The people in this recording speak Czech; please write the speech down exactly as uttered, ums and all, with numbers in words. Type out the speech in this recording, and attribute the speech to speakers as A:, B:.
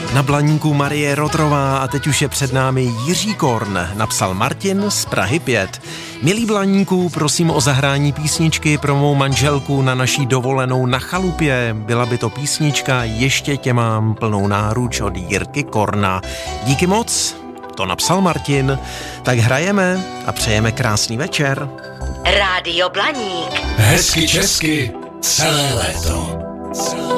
A: Na Blaníku Marie Rotrová a teď už je před námi Jiří Korn, napsal Martin z Prahy pět. Milý Blaníku, prosím o zahrání písničky pro mou manželku na naší dovolenou na chalupě. Byla by to písnička Ještě tě mám plnou náruč od Jirky Korna. Díky moc, to napsal Martin. Tak hrajeme a přejeme krásný večer.
B: Rádio Blaník.
C: Hezky česky celé léto.